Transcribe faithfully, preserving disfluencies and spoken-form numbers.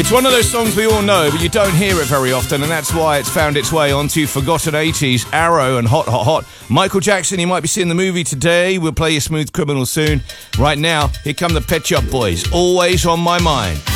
It's one of those songs we all know, but you don't hear it very often, and that's why it's found its way onto Forgotten eighties, Arrow and Hot Hot Hot. Michael Jackson, you might be seeing the movie today. We'll play you Smooth Criminal soon. Right now, here come the Pet Shop Boys, Always on My Mind.